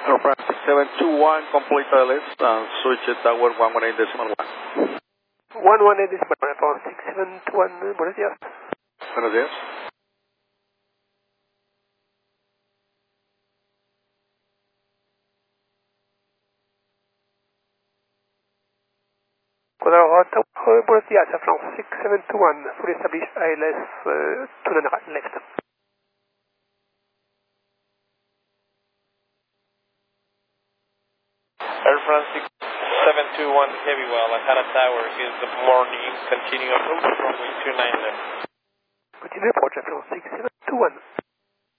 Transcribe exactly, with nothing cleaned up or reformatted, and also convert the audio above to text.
Air France six seven two one, complete L S, uh, switch at tower one one eight decimal one. one one eight decimal one, Air France six seven two one, buenos días. Buenos días. Cuadrado Tower, buenos días, Air France six seven two one, fully established I L S, uh, to the left. Air France six seven two one, heavy well, I had a tower, is the morning, continue approach from two nine left. Continue approach, Air France six seven two one.